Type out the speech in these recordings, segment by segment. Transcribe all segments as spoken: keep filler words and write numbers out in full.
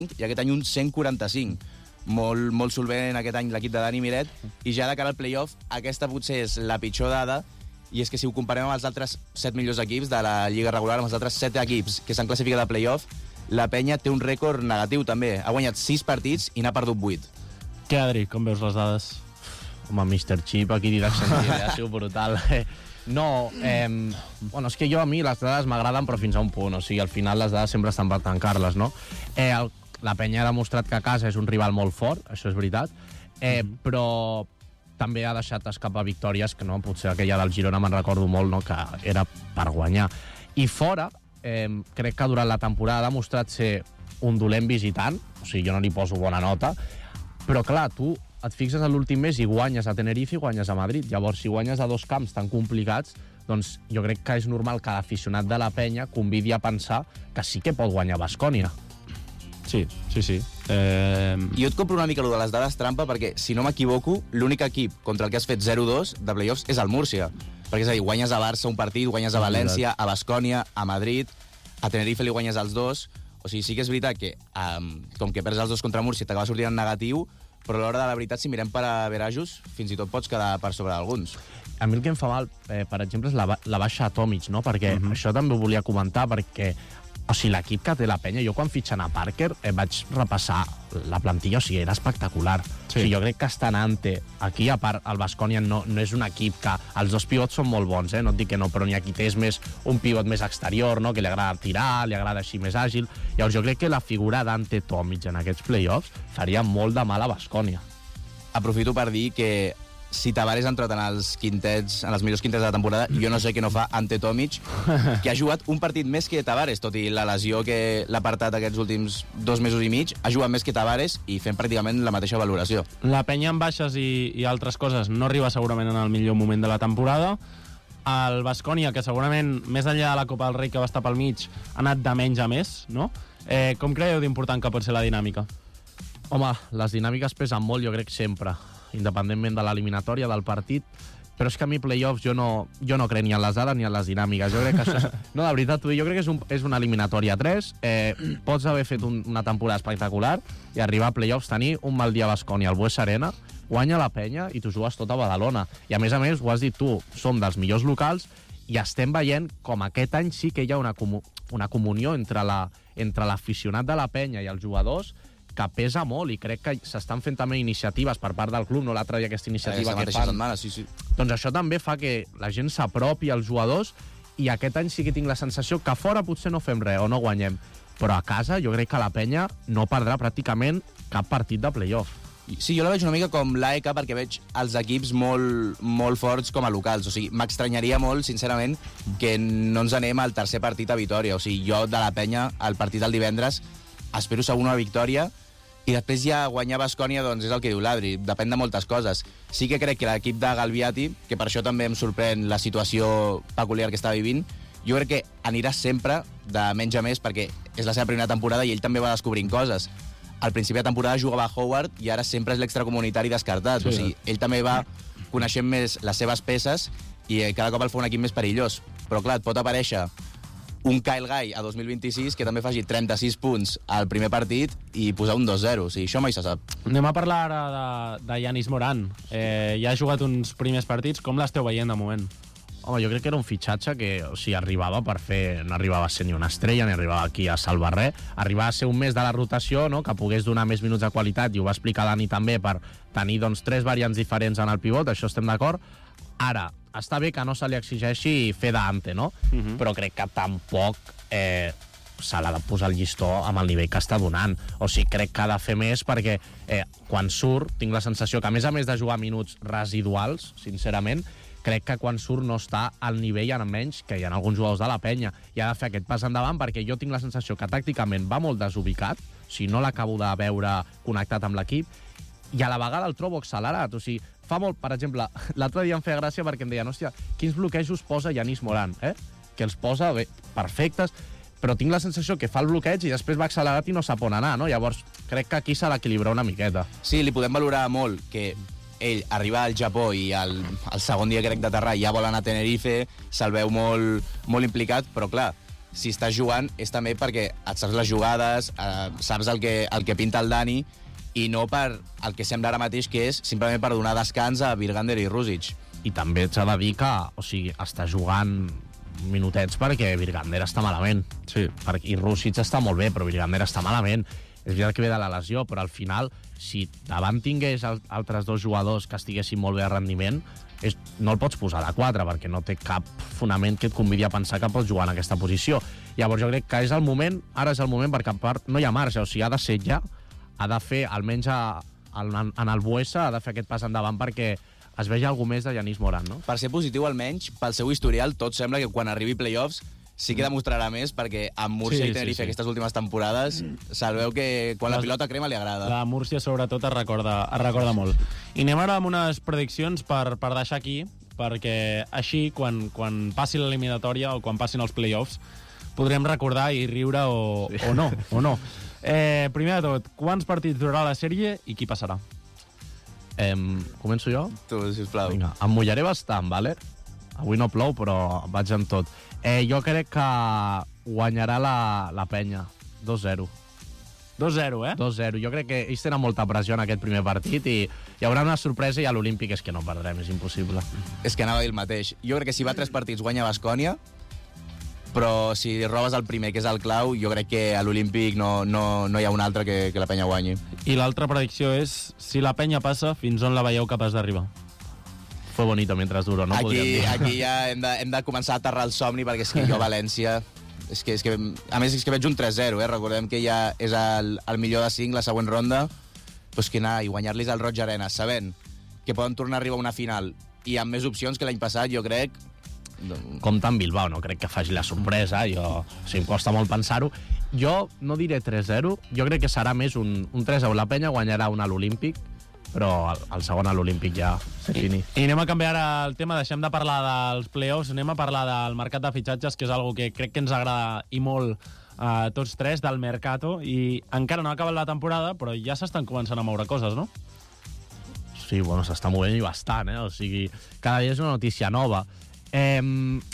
i aquest any un cent quaranta-cinc. Molt, molt solvent aquest any l'equip de Dani Miret, i ja de cara al playoff, aquesta potser és la pitjor dada, i és que si ho comparem amb els altres set millors equips de la Lliga regular, amb els altres set equips que s'han classificat a playoff, la penya té un rècord negatiu també. Ha guanyat sis partits i n'ha perdut vuit. Què, Adri, com veus les dades? Home, mister Chip, aquí diràs sentit, ha sigut brutal. No, eh, bueno, és que jo a mi les dades m'agraden, però fins a un punt. O sigui, al final les dades sempre estan per tancar-les, no? Eh, el La penya ha demostrat que a casa és un rival molt fort, això és veritat, eh, mm. però també ha deixat escapar victòries que no, potser aquella del Girona me'n recordo molt, no, que era per guanyar. I fora, eh, crec que durant la temporada ha demostrat ser un dolent visitant, o sigui, jo no li poso bona nota, però clar, tu et fixes a l'últim mes i guanyes a Tenerife i guanyes a Madrid. Llavors, si guanyes a dos camps tan complicats, doncs jo crec que és normal que l'aficionat de la penya convidi a pensar que sí que pot guanyar Baskonia. Sí, sí, sí. Eh... Jo et compro una mica allò de les dades trampa, perquè, si no m'equivoco, l'únic equip contra el que has fet zero dos de playoffs és el Múrcia. Perquè, és a dir, guanyes a Barça un partit, guanyes a València, a Baskonia, a Madrid, a Tenerife li guanyes els dos. O sigui, sí que és veritat que, um, com que perds els dos contra Múrcia, t'acaba sortint en negatiu, però a l'hora de la veritat, si mirem per a averajos, fins i tot pots quedar per sobre d'alguns. A mi el que em fa mal, eh, per exemple, és la, la baixa a Tomic, no? Perquè uh-huh. això també ho volia comentar, perquè o sigui, l'equip que té la penya, jo quan fitxen a Parker eh, vaig repassar la plantilla, o sigui, era espectacular. Sí. O sigui, jo crec que està Nante, aquí a part el Baskonia no, no és un equip que els dos pivots són molt bons, eh? No et dic que no, però n'hi ha qui té és més un pivot més exterior, no? Que li agrada tirar, li agrada així més àgil. Llavors jo crec que la figura d'Ante Tomic en aquests playoffs faria molt de mal a Baskonia. Aprofito per dir que si Tavares ha entrat en els quintets, en els millors quintets de la temporada, jo no sé què no fa Ante Tomic, que ha jugat un partit més que Tavares, tot i la lesió que l'ha apartat aquests últims dos mesos i mig, ha jugat més que Tavares i fent pràcticament la mateixa valoració. La penya amb baixes i, i altres coses no arriba segurament en el millor moment de la temporada. El Baskonia, que segurament, més enllà de la Copa del Rei que va estar pel mig, ha anat de menys a més, no? Eh, com creieu d'important que pot ser la dinàmica? Home, les dinàmiques pesen molt, jo crec, sempre, independentment de l'eliminatòria, del partit, però és que a mi playoffs jo no, jo no crec ni en les dades ni en les dinàmiques. Jo crec que això és... No, de veritat, jo crec que és, un, és una eliminatòria a tres, eh, pots haver fet un, una temporada espectacular i arribar a playoffs, tenir un mal dia a Baskonia al Bues Arena, guanya la penya i tu jugues tot a Badalona. I a més a més, ho has dit tu, som dels millors locals i estem veient com aquest any sí que hi ha una, comu una comunió entre la, entre l'aficionat de la penya i els jugadors que pesa molt, i crec que s'estan fent també iniciatives per part del club, no l'altre dia aquesta iniciativa eh, que fan. Setmana, sí, sí. Doncs això també fa que la gent s'apropi als jugadors, i aquest any sí que tinc la sensació que fora potser no fem res o no guanyem, però a casa jo crec que la penya no perdrà pràcticament cap partit de playoff. Sí, jo la veig una mica com l'A E K, perquè veig els equips molt, molt forts com a locals. O sigui, m'extranyaria molt, sincerament, que no ens anem al tercer partit a Vitòria. O sigui, jo de la penya, al partit del divendres, espero segona victòria, i després ja guanyar Baskonia, doncs és el que diu l'Adri, depèn de moltes coses. Sí que crec que l'equip de Galviati, que per això també em sorprèn la situació peculiar que està vivint, jo crec que anirà sempre de menys a més, perquè és la seva primera temporada i ell també va descobrint coses. Al principi de temporada jugava a Howard i ara sempre és l'extracomunitari descartat. Sí, o sigui, ell també va coneixent més les seves peces i cada cop el fa un equip més perillós. Però clar, et pot aparèixer un Kyle Guy a dos mil vint-i-sis que també faci trenta-sis punts al primer partit i posar un dos zero. O sigui, això mai se sap. Anem a parlar ara de, de Yanis Moran. Eh, ja ha jugat uns primers partits. Com l'esteu veient de moment? Home, jo crec que era un fitxatge que, o sigui, arribava per fer... No arribava a ser ni una estrella, ni arribava aquí a salvar res. Arribava a ser un mes de la rotació, no?, que pogués donar més minuts de qualitat, i ho va explicar Dani també, per tenir, doncs, tres variants diferents en el pivot, això estem d'acord. Ara, està bé que no se li exigeixi fer d'ante, no? Uh -huh. Però crec que tampoc eh, se l'ha de posar el llistó amb el nivell que està donant. O sigui, crec que ha de fer més, perquè eh, quan surt, tinc la sensació que, a més a més de jugar minuts residuals, sincerament, crec que quan surt no està al nivell, en menys, que hi ha alguns jugadors de la penya, i ha de fer aquest pas endavant, perquè jo tinc la sensació que tàcticament va molt desubicat, si no l'acabo de veure connectat amb l'equip, i a la vegada el trobo accelerat. O sigui, fa molt, per exemple, l'altre dia em feia gràcia perquè em deien, hòstia, quins bloquejos posa Yanis Moran, eh? Que els posa bé, perfectes, però tinc la sensació que fa el bloqueig i després va accelerat i no sap on anar, no? Llavors, crec que aquí s'ha d'equilibrar una miqueta. Sí, li podem valorar molt que ell arriba al Japó i el, el segon dia, crec, d'aterrar ja vol anar a Tenerife, se'l veu molt, molt implicat, però clar, si estàs jugant és també perquè et saps les jugades, eh, saps el que, el que pinta el Dani, i no per el que sembla ara mateix, que és simplement per donar descans a Virgander i Rússic. I també s'ha de dir que, o sigui, està jugant minutets perquè Virgander està malament. Sí. I Rússic està molt bé, però Virgander està malament. És veritat que ve de la lesió, però al final, si davant tingués altres dos jugadors que estiguessin molt bé a rendiment, és, no el pots posar de quatre, perquè no té cap fonament que et convidi a pensar que pots jugar en aquesta posició. Llavors jo crec que és el moment, ara és el moment, perquè a part no hi ha marge, o sigui, ha de ser ja, ha de fer, almenys a, a, en el Buesa, ha de fer aquest pas endavant perquè es vegi alguna més de Yanis Morant, no? Per ser positiu, almenys, pel seu historial, tot sembla que quan arribi playoffs sí que demostrarà més, perquè amb Múrcia Sí, i Tenerife sí, sí. aquestes últimes temporades sabeu que quan la Les- pilota crema li agrada. La Múrcia, sobretot, es recorda, es recorda molt. I anem ara amb unes prediccions per, per deixar aquí, perquè així, quan, quan passi l'eliminatòria o quan passin els playoffs, podrem recordar i riure o, sí. o no. O no. Eh, primer de tot, quants partits durarà la sèrie i qui passarà? Eh, començo jo? Tu, sisplau. Vinga, em mullaré bastant, vale? Avui no plou, però vaig amb tot. Eh, jo crec que guanyarà la, la penya. dos zero. dos zero, eh? dos zero. Jo crec que ells tenen molta pressió en aquest primer partit i hi haurà una sorpresa i a l'Olímpic és que no perdrem, és impossible. És que anava a dir el mateix. Jo crec que si va a tres partits guanya Baskònia, però si robes el primer, que és el clau, jo crec que a l'Olímpic no, no, no hi ha un altre que, que la penya guanyi. I l'altra predicció és, si la penya passa, fins on la veieu capaç d'arribar? Fue bonito mientras duró, no? Podríem Aquí, dir. aquí ja hem de, hem de començar a aterrar el somni, perquè és que jo a València... És que, és que, a més, és que veig un tres zero, eh? Recordem que ja és el, el millor de cinc, la següent ronda. Pues que anar i guanyar-los al Roig Arena, sabent que poden tornar a arribar a una final i amb més opcions que l'any passat, jo crec... Compte amb Bilbao, no crec que faci la sorpresa, jo, o sigui, em costa molt pensar-ho. Jo no diré tres zero, jo crec que serà més un, un tres zero. La penya guanyarà un a l'Olímpic, però el, el segon a l'Olímpic ja s'ha I, finit. I anem a canviar ara el tema, deixem de parlar dels playoffs, anem a parlar del mercat de fitxatges, que és algo que crec que ens agrada i molt a tots tres, del Mercato, i encara no ha acabat la temporada, però ja s'estan començant a moure coses, no? Sí, bueno, s'està movent i bastant, eh? O sigui, cada dia és una notícia nova. Eh,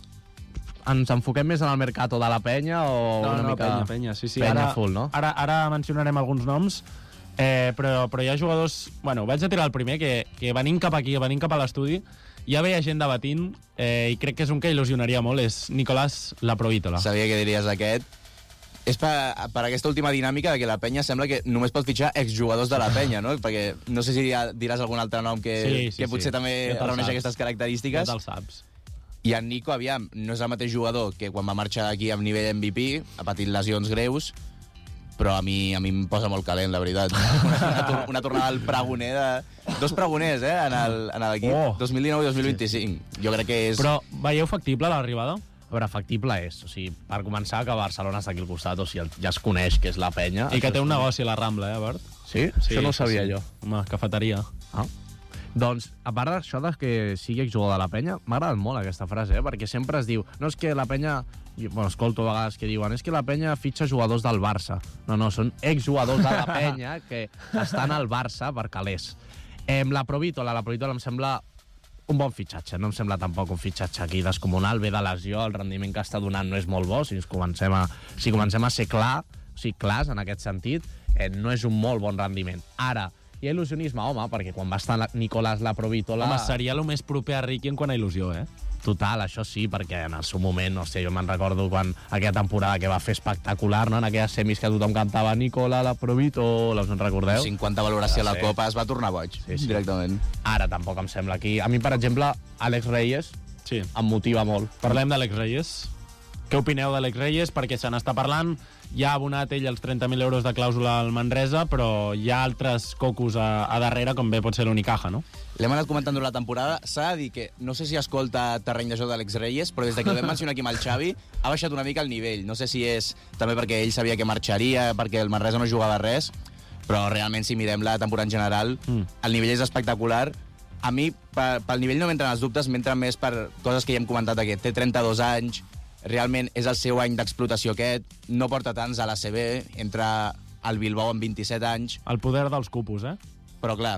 ens enfoquem més en el Mercato de la penya o No, una no, mica... penya, penya, sí, sí. Penya ara, full, no? Ara, ara mencionarem alguns noms, eh, però, però hi ha jugadors... Bueno, vaig a tirar el primer, que, que venint cap aquí, venint cap a l'estudi, ja veia gent debatint, eh, i crec que és un que il·lusionaria molt, és Nicolás Laprovítola. Sabia que diries aquest. És per, per aquesta última dinàmica de que la penya sembla que només pot fitxar exjugadors de la penya, no? Perquè no sé si diràs algun altre nom que, Sí, sí, que potser sí. també Ja te'l reuneix saps. aquestes característiques. Ja te'l saps. I en Nico, aviam, no és el mateix jugador que quan va marxar aquí amb nivell M V P, ha patit lesions greus, però a mi a mi em posa molt calent, la veritat. Una, una, tor una tornada al pregoner de... Dos pregoners, eh, en l'equip. Oh. dos mil dinou i dos mil vint-i-cinc. Jo crec que és... Però veieu factible l'arribada? A veure, factible és. O sigui, per començar, que Barcelona està aquí al costat, o sigui, ja es coneix que és la penya. I que té un és... negoci a la Rambla, eh, Bert? Sí? Això no ho sabia jo. Home, cafeteria. Ah. Doncs, a part d'això de que sigui exjugador de la penya, m'ha agradat molt aquesta frase, eh? Perquè sempre es diu, no és que la penya... Jo, bueno, escolto a vegades que diuen, és que la penya fitxa jugadors del Barça. No, no, són exjugadors de la penya que estan al Barça per calés. Eh, la Provítola, la Provítola em sembla un bon fitxatge, no em sembla tampoc un fitxatge aquí descomunal, ve de lesió, el rendiment que està donant no és molt bo, si, comencem a, si comencem a ser clar, o sigui, clars en aquest sentit, eh, no és un molt bon rendiment. Ara, hi ha il·lusionisme, home, perquè quan va estar Nicolás Laprovítola... Home, seria el més proper a Riqui en quant a il·lusió, eh? Total, això sí, perquè en el seu moment, hòstia, jo me'n recordo quan aquella temporada que va fer espectacular, no?, en aquelles semis que tothom cantava Nicola Laprovítola, us en recordeu? cinquanta valoració a la Sí. Copa, es va tornar boig, Sí, sí. directament. Ara tampoc em sembla aquí. A mi, per exemple, Àlex Reyes Sí. em motiva molt. Parlem d'Àlex Reyes. Què opineu d'Àlex Reyes? Perquè se n'està parlant, ja ha abonat ell els trenta mil euros de clàusula al Manresa, però hi ha altres cocos a, a darrere, com bé pot ser l'Unicaja, no? L'hem anat comentant durant la temporada. S'ha de dir que no sé si escolta terreny de joc d'Àlex Reyes, però des que el vam mencionar aquí amb el Xavi ha baixat una mica el nivell. No sé si és també perquè ell sabia que marxaria, perquè el Manresa no jugava res, però realment si mirem la temporada en general, Mm. el nivell és espectacular. A mi, per, pel nivell no m'entren els dubtes, m'entren més per coses que ja hem comentat aquí. Té trenta-dos anys, realment és el seu any d'explotació aquest, no porta tants a l'A C B, entra al Bilbao amb vint-i-set anys, El poder dels cupos, eh? però clar,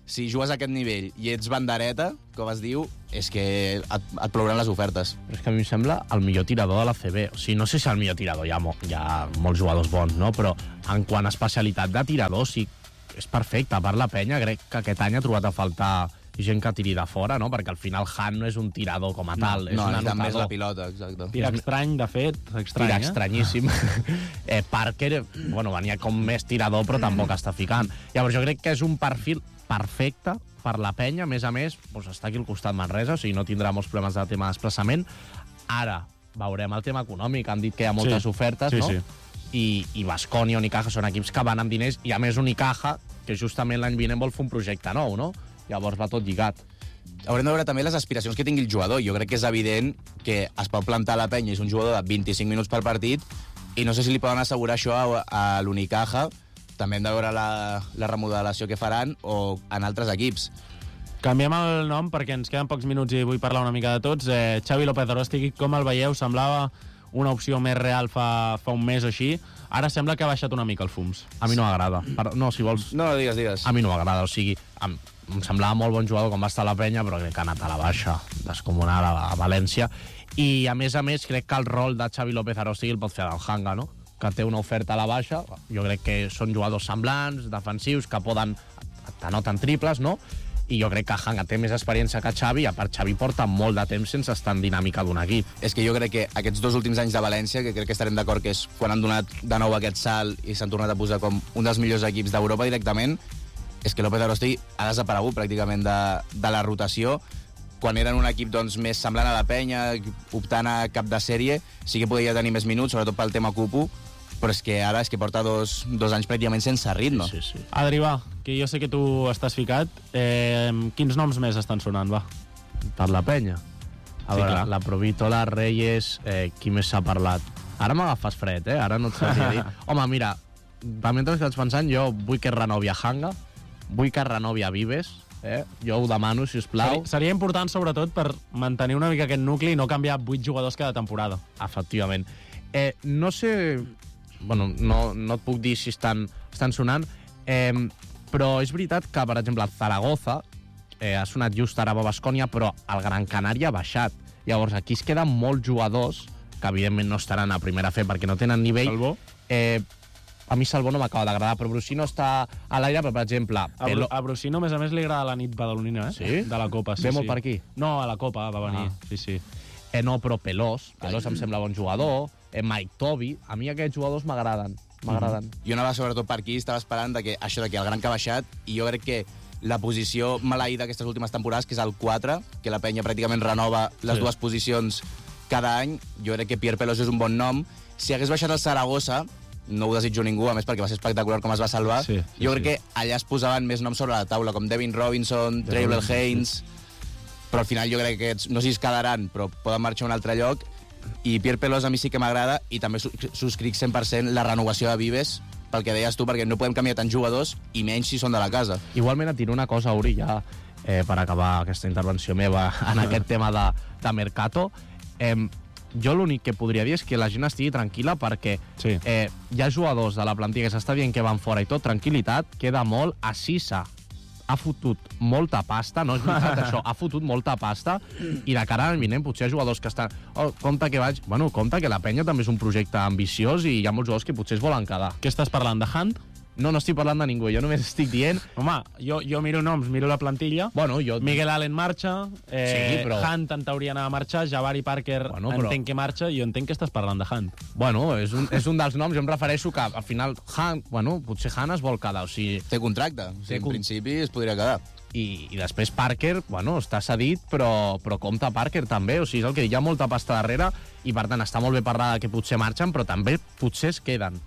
si jugues a aquest nivell i ets bandereta, com es diu, és que et, et plouran les ofertes. Però és que a mi em sembla el millor tirador de la C B. O sigui, no sé si el millor tirador, hi ha, mo hi ha molts jugadors bons, no? Però en quant a especialitat de tirador, sí, és perfecte. A part la penya, crec que aquest any ha trobat a faltar gent que tiri de fora, no? Perquè al final Han no és un tirador com a tal, No, és no un necessita més anotador. la pilota, exacte. Tira estrany, de fet, estrany, Tira eh? estranyíssim. eh, Parker, bueno, venia com més tirador, però tampoc està ficant. Llavors jo crec que és un perfil perfecte per la penya. A més a més, doncs està aquí al costat Manresa, o sigui, no tindrà molts problemes de tema de desplaçament. Ara, veurem el tema econòmic. Han dit que hi ha moltes Sí. ofertes, Sí, no? sí. I, i Baskonia, Unicaja són equips que van amb diners, i a més Unicaja, que justament l'any vinent vol fer un projecte nou, no? Llavors va tot lligat. Haurem de veure també les aspiracions que tingui el jugador. Jo crec que és evident que es pot plantar a la penya i és un jugador de vint-i-cinc minuts per partit i no sé si li poden assegurar això a, a l'Unicaja. També hem de veure la, la remodelació que faran o en altres equips. Canviem el nom perquè ens queden pocs minuts i vull parlar una mica de tots. Eh, Xavi López Aróstegui, com el veieu? Semblava una opció més real fa, fa un mes o així. Ara sembla que ha baixat una mica el fums. A mi no m'agrada. Però, no, si vols... No, digues, digues. A mi no m'agrada, o sigui, em, em semblava molt bon jugador com va estar a la penya, però crec que ha anat a la baixa, descomunal a, a València. I, a més a més, crec que el rol de Xavi López Aróstegui el pot fer el Hanga, no? Que té una oferta a la baixa. Jo crec que són jugadors semblants, defensius, que poden... t'anoten triples, no? I jo crec que Hanga té més experiència que Xavi, i a part Xavi porta molt de temps sense estar en dinàmica d'un equip. És que jo crec que aquests dos últims anys de València, que crec que estarem d'acord que és quan han donat de nou aquest salt i s'han tornat a posar com un dels millors equips d'Europa directament, és que López Aróstegui ha desaparegut pràcticament de, de la rotació. Quan eren un equip doncs, més semblant a la penya, optant a cap de sèrie, sí que podia tenir més minuts, sobretot pel tema Cupo, però és que ara és que porta dos, dos anys pràcticament sense ritme. Sí, sí, sí. Adri, va, que jo sé que tu estàs ficat. Eh, quins noms més estan sonant, va? Per la penya. A Sí, veure, clar. la Provítola, Reyes, eh, qui més s'ha parlat? Ara m'agafes fred, eh? Ara no et sabria dir. Home, mira, mentre que vaig pensant, jo vull que renovi a Hanga, vull que renovi a Vives, eh? Jo ho demano, si us plau. Seria, seria important, sobretot, per mantenir una mica aquest nucli i no canviar vuit jugadors cada temporada. Efectivament. Eh, no sé... Bueno, no, no et puc dir si estan, estan sonant, eh, però és veritat que, per exemple, el Zaragoza eh, ha sonat just ara a Baskonia, però el Gran Canària ha baixat. Llavors, aquí es queden molts jugadors que, evidentment, no estaran a primera fe perquè no tenen nivell. Salvó? Eh, a mi Salvó no m'acaba d'agradar, però Brusino està a l'aire, però, per exemple... A, Bru a Brusino, a més a més, li agrada la nit badalonina, eh? Sí? De la Copa, sí, Ve sí. molt per aquí? No, a la Copa va venir, Ah. sí, sí. Eh, no, però Pelós. Pelós em sembla bon jugador. Eh, Mike Toby. A mi aquests jugadors m'agraden. M'agraden. Mm -hmm. Jo anava sobretot per aquí, estava esperant de que, això de que el Gran que ha baixat, i jo crec que la posició maleïda d'aquestes últimes temporades, que és el quatre, que la penya pràcticament renova les Sí. dues posicions cada any, jo crec que Pierre Pelós és un bon nom. Si hagués baixat el Saragossa, no ho desitjo ningú, a més perquè va ser espectacular com es va salvar, Sí, sí, jo crec sí. que allà es posaven més noms sobre la taula, com Devin Robinson, Treble Haynes, però al final jo crec que aquests, no sé si es quedaran, però poden marxar a un altre lloc. I Pierre Pelós a mi sí que m'agrada, i també su subscric cent per cent la renovació de Vives, pel que deies tu, perquè no podem canviar tants jugadors, i menys si són de la casa. Igualment et diré una cosa, Uri, ja eh, per acabar aquesta intervenció meva en aquest tema de, de Mercato. Eh, jo l'únic que podria dir és que la gent estigui tranquil·la perquè Sí. eh, hi ha jugadors de la plantilla que s'està dient que van fora i tot, tranquil·litat, queda molt. A Sisa ha fotut molta pasta, no és veritat això, ha fotut molta pasta, i de cara al vinent potser hi ha jugadors que estan... Oh, compte que vaig... Bueno, compte que la penya també és un projecte ambiciós i hi ha molts jugadors que potser es volen quedar. Què estàs parlant, de Hunt? No, no estic parlant de ningú, jo només estic dient... Home, jo, jo miro noms, miro la plantilla. Bueno, jo... Miguel Allen marxa, eh, Sí, però- Hunt en teoria anava a marxar, Jabari Parker Bueno, però- entenc que marxa, i jo entenc que estàs parlant de Hunt. Bueno, és un, és un dels noms, jo em refereixo que al final Han, bueno, potser Han es vol quedar, o sigui, Té contracte, o sigui, Té en con- principi es podria quedar. i, i després Parker, bueno, està cedit, però, però compta Parker també, o sigui, és el que dic, hi ha molta pasta darrere, i per tant està molt bé parlar que potser marxen, però també potser es queden.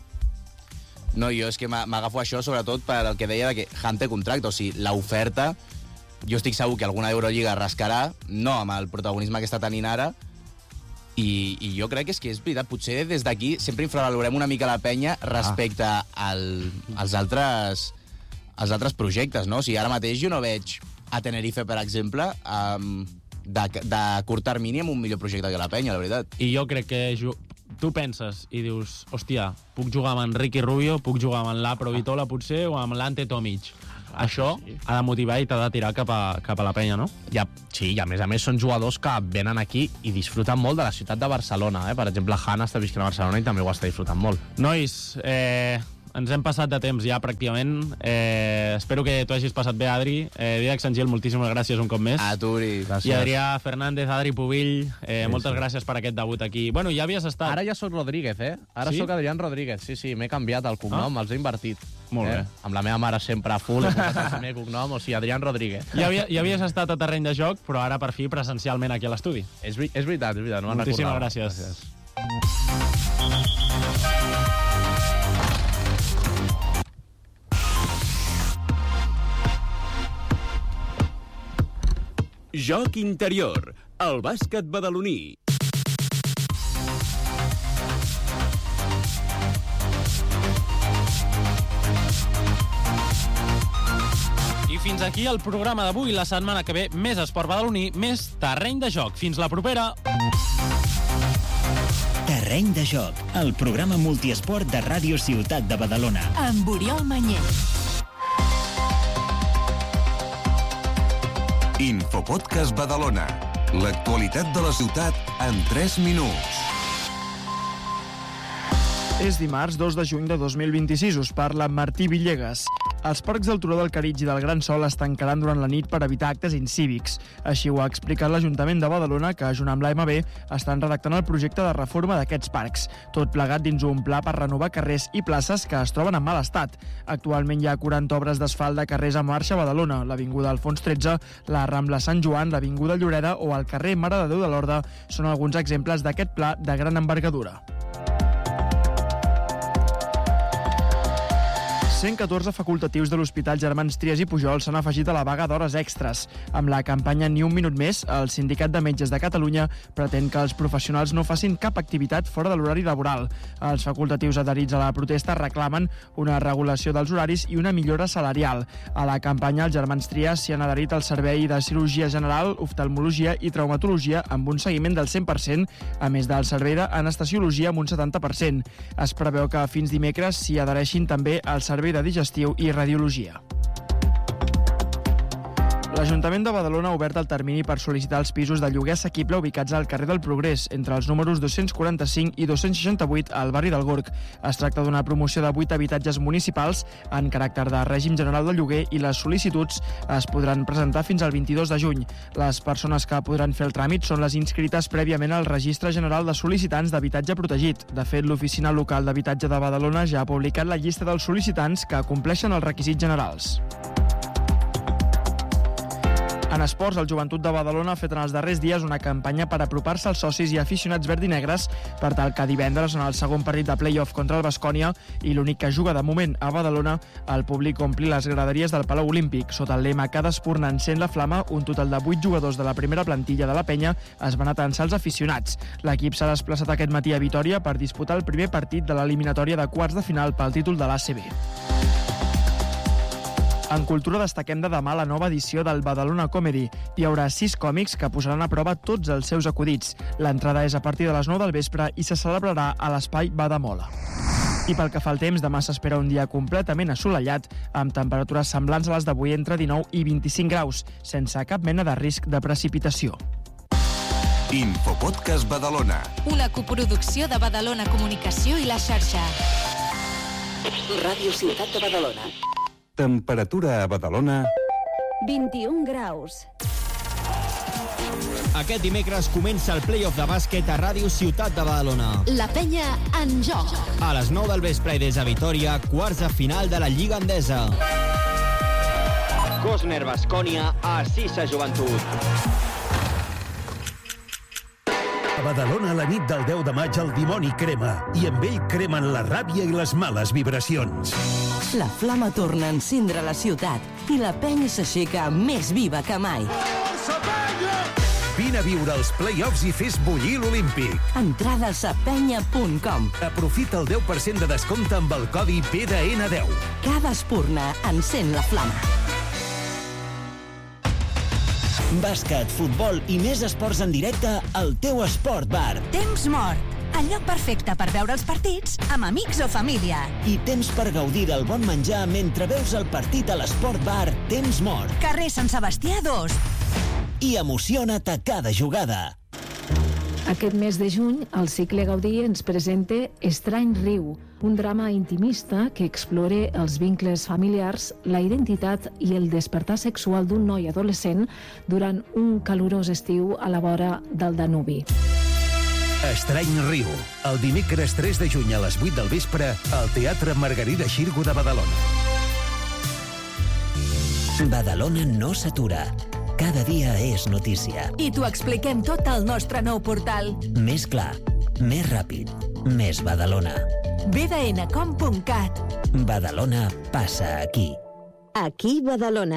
No, jo és que m'a- m'agafo això sobretot per el que deia de que Hunt té contracte, o sigui, l'oferta, jo estic segur que alguna Eurolliga rascarà, no amb el protagonisme que està tenint ara, i, i jo crec que és que és veritat, potser des d'aquí sempre infravalorem una mica la penya respecte Ah. al, als altres als altres projectes, no? O sigui, ara mateix jo no veig a Tenerife, per exemple, um, de, de curt termini amb un millor projecte que la penya, la veritat. I jo crec que ju- tu penses i dius, hòstia, puc jugar amb Enrique Rubio, puc jugar amb l'Apro Vitola, potser, o amb l'Ante Tomic. això sí. ha de motivar i t'ha de tirar cap a, cap a la penya, no? Ja, sí, i a més a més són jugadors que venen aquí i disfruten molt de la ciutat de Barcelona. Eh? Per exemple, Han està visquent a Barcelona i també ho està disfrutant molt. Nois, eh, ens hem passat de temps ja, pràcticament. Eh, espero que t'ho hagis passat bé, Adri. Eh, Dídac Sangil, moltíssimes gràcies un cop més. A tu, Uri. I Adrià Fernández, Adri Pubill, eh, sí, moltes sí. gràcies per aquest debut aquí. Bueno, ja havies estat... Ara ja sóc Rodríguez, eh? Ara Sí? sóc Adrián Rodríguez, sí, sí, m'he canviat el cognom, Ah. els he invertit. Molt eh? bé. Amb la meva mare sempre a full, he posat el primer cognom, o sigui, Adrián Rodríguez. Ja, havia, ja havies estat a terreny de joc, però ara per fi presencialment aquí a l'estudi. És, veri- és veritat, és veritat, no me'n Moltíssimes recordava. gràcies. gràcies. Joc interior, el bàsquet badaloní. I fins aquí el programa d'avui. La setmana que ve, més esport badaloní, més terreny de joc. Fins la propera! Terreny de joc, el programa multiesport de Ràdio Ciutat de Badalona. Amb Oriol Mañé. Infopodcast Badalona. L'actualitat de la ciutat en tres minuts. És dimarts dos de juny de dos mil vint-i-sis. Us parla Martí Villegas. Els parcs del Turó del Caritg i del Gran Sol es tancaran durant la nit per evitar actes incívics. Així ho ha explicat l'Ajuntament de Badalona, que, junt amb l'A M B, estan redactant el projecte de reforma d'aquests parcs. Tot plegat dins un pla per renovar carrers i places que es troben en mal estat. Actualment hi ha quaranta obres d'asfalt de carrers en marxa a Badalona, l'Avinguda Alfons tretze, la Rambla Sant Joan, l'Avinguda Lloreda o el carrer Mare de Déu de Lorda són alguns exemples d'aquest pla de gran envergadura. cent catorze facultatius de l'Hospital Germans Trias i Pujol s'han afegit a la vaga d'hores extres. Amb la campanya Ni un minut més, el Sindicat de Metges de Catalunya pretén que els professionals no facin cap activitat fora de l'horari laboral. Els facultatius adherits a la protesta reclamen una regulació dels horaris i una millora salarial. A la campanya, els Germans Trias s'hi han adherit al servei de cirurgia general, oftalmologia i traumatologia amb un seguiment del cent per cent, a més del servei d'anestesiologia amb un setanta per cent. Es preveu que fins dimecres s'hi adhereixin també al servei de digestiu i radiologia. L'Ajuntament de Badalona ha obert el termini per sol·licitar els pisos de lloguer assequible ubicats al carrer del Progrés, entre els números dos-cents quaranta-cinc i dos-cents seixanta-vuit al barri del Gorg. Es tracta d'una promoció de vuit habitatges municipals en caràcter de règim general de lloguer i les sol·licituds es podran presentar fins al vint-i-dos de juny. Les persones que podran fer el tràmit són les inscrites prèviament al Registre General de Sol·licitants d'Habitatge Protegit. De fet, l'Oficina Local d'Habitatge de Badalona ja ha publicat la llista dels sol·licitants que compleixen els requisits generals. En esports, el Joventut de Badalona ha fet en els darrers dies una campanya per apropar-se als socis i aficionats verd i negres per tal que divendres, en el segon partit de play-off contra el Baskonia i l'únic que juga de moment a Badalona, el públic ompli les graderies del Palau Olímpic. Sota el lema Cada espurna encén la flama, un total de vuit jugadors de la primera plantilla de la penya es van atançar als aficionats. L'equip s'ha desplaçat aquest matí a Vitòria per disputar el primer partit de l'eliminatòria de quarts de final pel títol de l'A C B. En cultura destaquem de demà la nova edició del Badalona Comedy. Hi haurà sis còmics que posaran a prova tots els seus acudits. L'entrada és a partir de les nou del vespre i se celebrarà a l'espai Badamola. I pel que fa al temps, demà s'espera un dia completament assolellat, amb temperatures semblants a les d'avui entre dinou i vint-i-cinc graus, sense cap mena de risc de precipitació. Infopodcast Badalona. Una coproducció de Badalona Comunicació i la xarxa. Ràdio Ciutat de Badalona. Temperatura a Badalona... vint-i-un graus. Aquest dimecres comença el play-off de bàsquet a Ràdio Ciutat de Badalona. La penya en joc. A les nou del vespre i des de Vitòria, quarts de final de la Lliga Endesa. Cosner Baskonia a Sisa Joventut. A Badalona, la nit del deu de maig, el dimoni crema, i amb ell cremen la ràbia i les males vibracions. La flama torna a encendre la ciutat i la penya s'aixeca més viva que mai. Vine a viure els play-offs i fes bullir l'Olímpic. Entrades a penya punt com. Aprofita el deu per cent de descompte amb el codi P D N deu. Cada espurna encén la flama. Bàsquet, futbol i més esports en directe al teu Esport Bar. Temps mort. el lloc perfecte per veure els partits amb amics o família. I temps per gaudir del bon menjar mentre veus el partit a l'Esport Bar Temps Mort. Carrer Sant Sebastià dos. I emociona't a cada jugada. Aquest mes de juny, el cicle Gaudí ens presenta Estrany Riu, un drama intimista que explora els vincles familiars, la identitat i el despertar sexual d'un noi adolescent durant un calorós estiu a la vora del Danubi. Estrany Riu, el dimecres tres de juny a les vuit del vespre al Teatre Margarida Xirgu de Badalona. Badalona no s'atura. Cada dia és notícia. I t'ho expliquem tot al nostre nou portal. Més clar, més ràpid, més Badalona. b d n com punt cat. Badalona passa aquí. Aquí Badalona.